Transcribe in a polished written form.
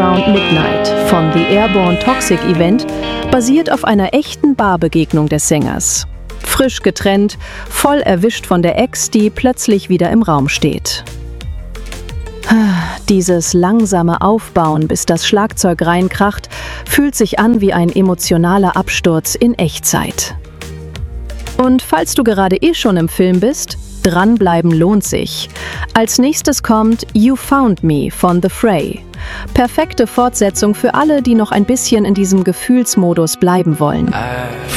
Around Midnight von The Airborne Toxic Event basiert auf einer echten Barbegegnung des Sängers. Frisch getrennt, voll erwischt von der Ex, die plötzlich wieder im Raum steht. Dieses langsame Aufbauen, bis das Schlagzeug reinkracht, fühlt sich an wie ein emotionaler Absturz in Echtzeit. Und falls du gerade schon im Film bist, dranbleiben lohnt sich. Als nächstes kommt You Found Me von The Fray. Perfekte Fortsetzung für alle, die noch ein bisschen in diesem Gefühlsmodus bleiben wollen.